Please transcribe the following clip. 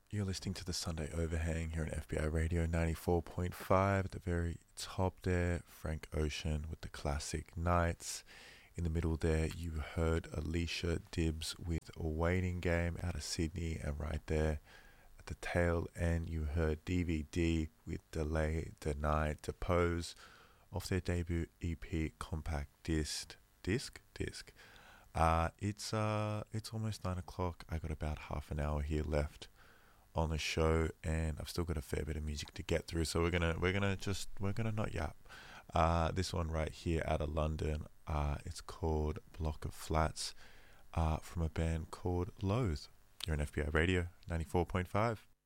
You're listening to the Sunday Overhang here on FBI Radio 94.5. At the very top there, Frank Ocean with the classic Nights. In the middle there, you heard Alicia Dibbs with a waiting game out of Sydney. And right there at the tail end, you heard DVD with Delay, Deny, Depose off their debut EP compact disc. It's almost 9 o'clock. I got about half an hour here left on the show, and I've still got a fair bit of music to get through. So we're gonna not yap. This one right here out of London. It's called Block of Flats. From a band called Loathe. You're on FBI Radio 94.5.